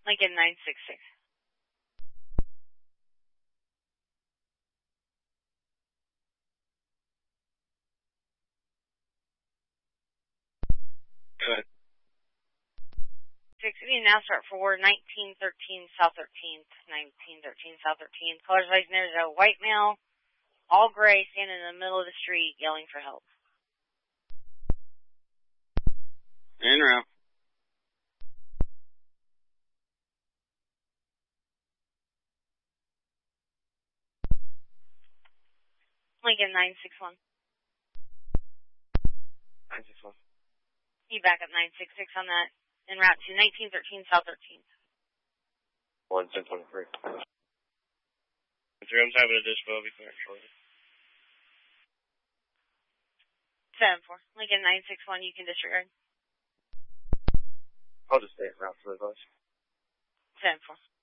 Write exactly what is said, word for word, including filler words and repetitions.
Lincoln nine six six. Good. six, we now start for nineteen thirteen South thirteenth, nineteen thirteen South thirteenth. Colors lights, there's a white male, all gray, standing in the middle of the street, yelling for help. En route. Lincoln nine six one. nine six one. You back up nine six six on that, en route to nineteen thirteen South thirteenth. one ten twenty-three. If your room's having a dispo, I'll be clear shortly. seven four. Lincoln nine six one, you can disregard. I'll just stay en route for the bus. seven four.